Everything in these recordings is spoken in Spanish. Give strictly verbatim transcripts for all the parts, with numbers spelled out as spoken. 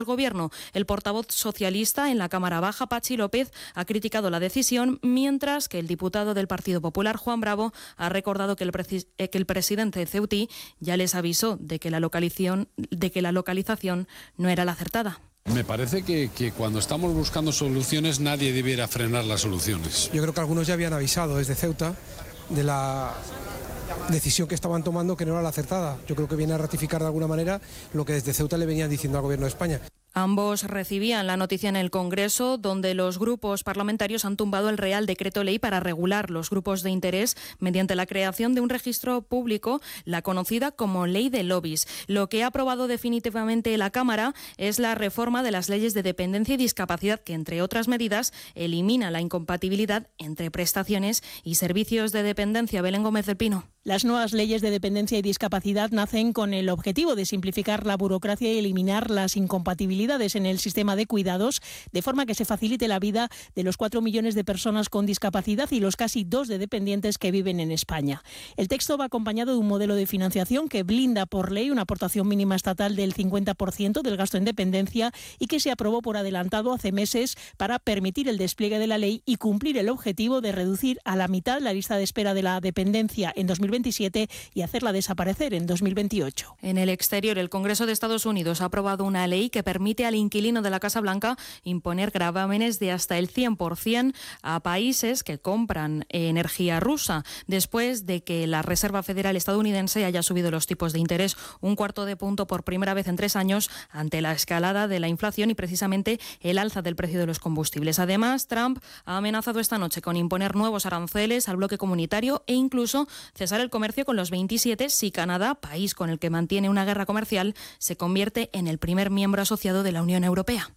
El Gobierno. El portavoz socialista en la Cámara Baja, Patxi López, ha criticado la decisión, mientras que el diputado del Partido Popular, Juan Bravo, ha recordado que el, preci- que el presidente Ceutí ya les avisó de que la localización, de que la localización no era la acertada. Me parece que, que cuando estamos buscando soluciones nadie debiera frenar las soluciones. Yo creo que algunos ya habían avisado desde Ceuta de la decisión que estaban tomando, que no era la acertada. Yo creo que viene a ratificar de alguna manera lo que desde Ceuta le venían diciendo al Gobierno de España. Ambos recibían la noticia en el Congreso, donde los grupos parlamentarios han tumbado el Real Decreto Ley para regular los grupos de interés mediante la creación de un registro público, la conocida como Ley de Lobbies. Lo que ha aprobado definitivamente la Cámara es la reforma de las leyes de dependencia y discapacidad, que, entre otras medidas, elimina la incompatibilidad entre prestaciones y servicios de dependencia. Belén Gómez del Pino. Las nuevas leyes de dependencia y discapacidad nacen con el objetivo de simplificar la burocracia y eliminar las incompatibilidades en el sistema de cuidados, de forma que se facilite la vida de los cuatro millones de personas con discapacidad y los casi dos de dependientes que viven en España. El texto va acompañado de un modelo de financiación que blinda por ley una aportación mínima estatal del cincuenta por ciento del gasto en dependencia y que se aprobó por adelantado hace meses para permitir el despliegue de la ley y cumplir el objetivo de reducir a la mitad la lista de espera de la dependencia en dos mil veintisiete y hacerla desaparecer en dos mil veintiocho. En el exterior, el Congreso de Estados Unidos ha aprobado una ley que permite al inquilino de la Casa Blanca imponer gravámenes de hasta el cien por ciento a países que compran energía rusa, después de que la Reserva Federal estadounidense haya subido los tipos de interés un cuarto de punto por primera vez en tres años ante la escalada de la inflación y precisamente el alza del precio de los combustibles. Además, Trump ha amenazado esta noche con imponer nuevos aranceles al bloque comunitario e incluso cesar el comercio con los veintisiete si Canadá, país con el que mantiene una guerra comercial, se convierte en el primer miembro asociado de la Unión Europea.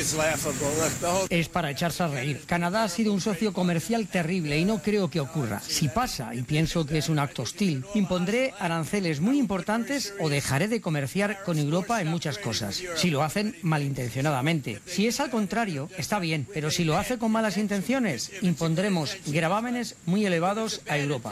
Es para echarse a reír. Canadá ha sido un socio comercial terrible y no creo que ocurra. Si pasa, y pienso que es un acto hostil, impondré aranceles muy importantes o dejaré de comerciar con Europa en muchas cosas. Si lo hacen malintencionadamente. Si es al contrario, está bien, pero si lo hace con malas intenciones, impondremos gravámenes muy elevados a Europa.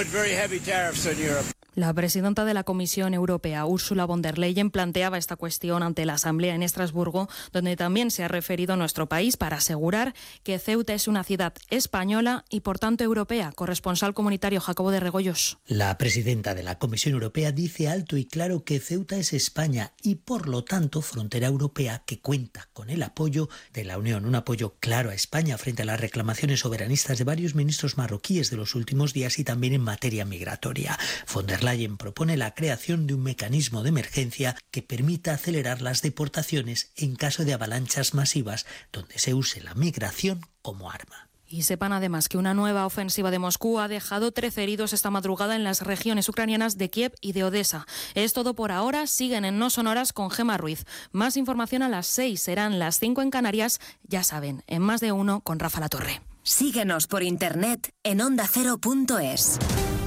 La presidenta de la Comisión Europea, Ursula von der Leyen, planteaba esta cuestión ante la Asamblea en Estrasburgo, donde también se ha referido a nuestro país para asegurar que Ceuta es una ciudad española y, por tanto, europea. Corresponsal comunitario Jacobo de Regoyos. La presidenta de la Comisión Europea dice alto y claro que Ceuta es España y, por lo tanto, frontera europea que cuenta con el apoyo de la Unión. Un apoyo claro a España frente a las reclamaciones soberanistas de varios ministros marroquíes de los últimos días y también en materia migratoria. Von der Leyen propone la creación de un mecanismo de emergencia que permita acelerar las deportaciones en caso de avalanchas masivas donde se use la migración como arma. Y sepan además que una nueva ofensiva de Moscú ha dejado trece heridos esta madrugada en las regiones ucranianas de Kiev y de Odessa. Es todo por ahora. Siguen en No Sonoras con Gemma Ruiz. Más información a las seis, serán las cinco en Canarias. Ya saben, en Más de Uno con Rafa Latorre. Síguenos por internet en onda cero punto es.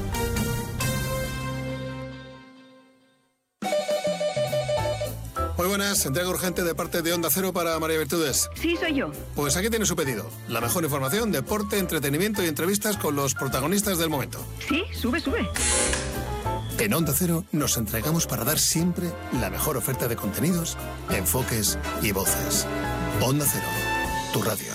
Muy buenas, entrega urgente de parte de Onda Cero para María Virtudes. Sí, soy yo. Pues aquí tiene su pedido. La mejor información, deporte, entretenimiento y entrevistas con los protagonistas del momento. Sí, sube, sube. En Onda Cero nos entregamos para dar siempre la mejor oferta de contenidos, enfoques y voces. Onda Cero, tu radio.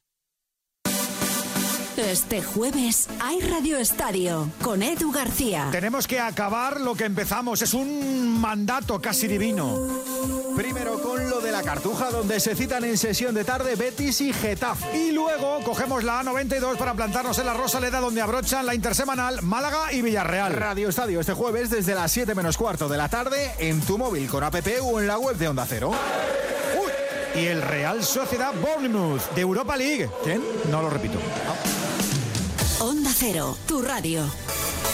Este jueves hay Radio Estadio con Edu García. Tenemos que acabar lo que empezamos. Es un mandato casi divino. Primero con lo de la Cartuja, donde se citan en sesión de tarde Betis y Getafe. Y luego cogemos la A noventa y dos para plantarnos en la Rosaleda, donde abrochan la intersemanal Málaga y Villarreal. Radio Estadio este jueves desde las siete menos cuarto de la tarde en tu móvil con app o en la web de Onda Cero. Uy, y el Real Sociedad Bournemouth de Europa League. ¿Quién? No lo repito. Onda Cero, tu radio.